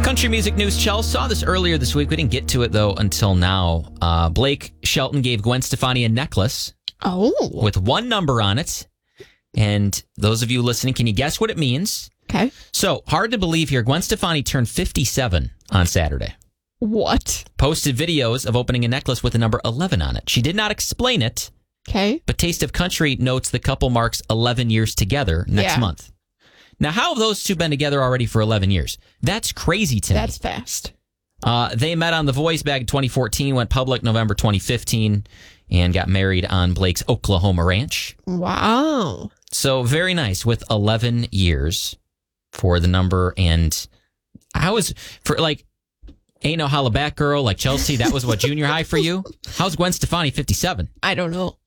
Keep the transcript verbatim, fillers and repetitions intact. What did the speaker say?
Country music news, Chell. Saw this earlier this week. We didn't get to it, though, until now. Uh, Blake Shelton gave Gwen Stefani a necklace oh. with one number on it. And those of you listening, can you guess what it means? Okay. So, hard to believe here. Gwen Stefani turned fifty-seven on Saturday. What? Posted videos of opening a necklace with the number eleven on it. She did not explain it. Okay. But Taste of Country notes the couple marks eleven years together next Yeah. month. Now, how have those two been together already for eleven years? That's crazy to me. That's fast. Uh, they met on The Voice back in twenty fourteen, went public November twenty fifteen, and got married on Blake's Oklahoma ranch. Wow. So very nice with eleven years for the number. And I was, for like, Ain't No Holla Back Girl, like Chelsea, that was what, junior high for you? How's Gwen Stefani fifty-seven? I don't know.